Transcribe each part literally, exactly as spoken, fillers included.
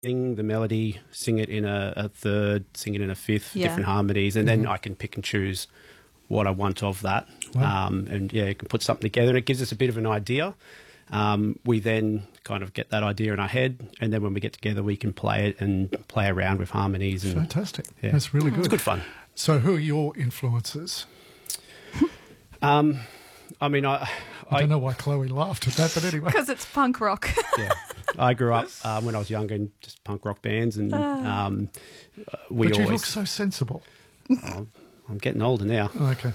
sing the melody, sing it in a, a third, sing it in a fifth, Yeah. different harmonies, and then I can pick and choose what I want of that. Wow. Um, and yeah, you can put something together, and it gives us a bit of an idea. Um, we then kind of get that idea in our head, and then when we get together, we can play it and play around with harmonies. And Fantastic. Yeah. That's really good. It's good fun. So who are your influences? Um, I mean, I, I I, don't know why Chloe laughed at that, but anyway. Because it's punk rock. yeah, I grew up um, when I was younger in just punk rock bands, and um, uh, we But you always. look so sensible. Oh, I'm getting older now. Okay.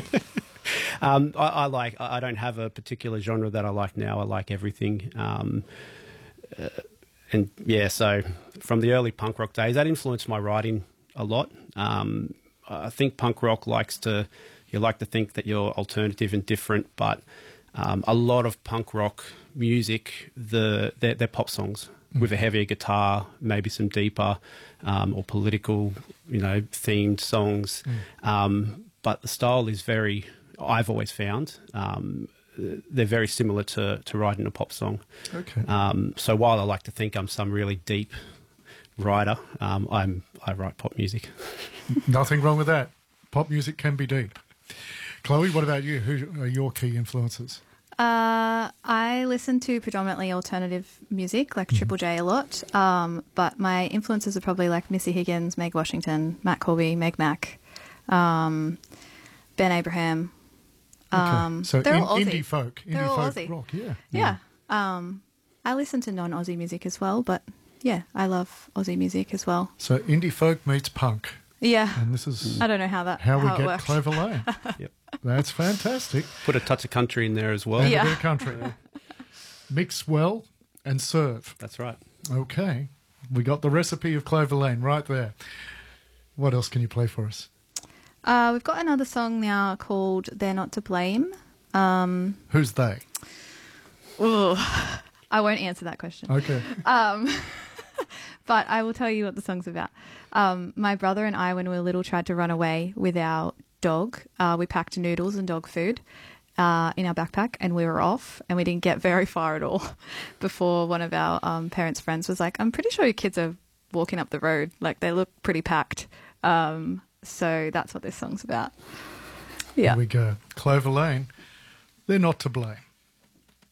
Um, I, I like. I I don't have a particular genre that I like now. I like everything. Um, uh, and yeah, so from the early punk rock days, that influenced my writing a lot. Um, I think punk rock likes to. You like to think that you're alternative and different, but um, a lot of punk rock music, the they're, they're pop songs mm. with a heavier guitar, maybe some deeper um, or political, you know, themed songs. Mm. Um, but the style is very. I've always found um, they're very similar to, to writing a pop song. Okay. Um, so while I like to think I'm some really deep writer, um, I'm I write pop music. Nothing wrong with that. Pop music can be deep. Chloe, what about you? Who are your key influences? Uh, I listen to predominantly alternative music, like mm-hmm. Triple J a lot. Um, but my influences are probably like Missy Higgins, Meg Washington, Matt Corby, Meg Mac, um, Ben Abraham. Um, okay. So they're in, all Aussie. indie folk, indie they're all folk Aussie. rock, yeah. Yeah. yeah. Um, I listen to non-Aussie music as well, but yeah, I love Aussie music as well. So indie folk meets punk. Yeah. And this is I don't know how that how, how we it get works. Clover Lane. Yep. That's fantastic. Put a touch of country in there as well. And Yeah. a bit of country. Mix well and serve. That's right. Okay. We got the recipe of Clover Lane right there. What else can you play for us? Uh, we've got another song now called They're Not to Blame. Um, Who's they? ooh, I won't answer that question. Okay. Um, but I will tell you what the song's about. Um, my brother and I, when we were little, tried to run away with our dog. Uh, we packed noodles and dog food uh, in our backpack, and we were off, and we didn't get very far at all before one of our um, parents' friends was like, I'm pretty sure your kids are walking up the road. Like, they look pretty packed. Um, so that's what this song's about. Yeah. Here we go. Clover Lane. They're not to blame.